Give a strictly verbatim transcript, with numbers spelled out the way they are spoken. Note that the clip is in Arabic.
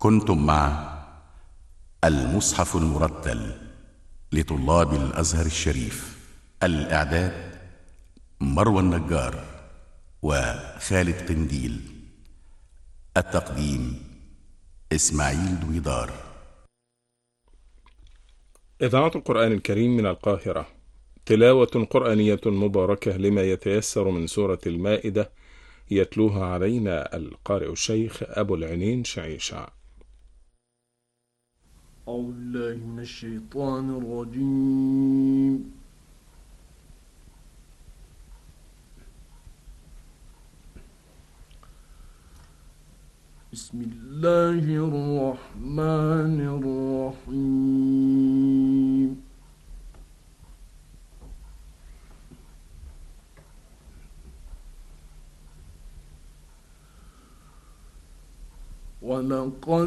كنتم مع المصحف المرتل لطلاب الأزهر الشريف. الإعداد مروى النجار وخالد قنديل. التقديم إسماعيل دويدار. إذاعة القرآن الكريم من القاهرة. تلاوة قرآنية مباركة لما يتيسر من سورة المائدة، يتلوها علينا القارئ الشيخ أبو العينين شعيشع. أعوذ بالله من الشيطان الرجيم. بسم الله الرحمن الرحيم. ولقد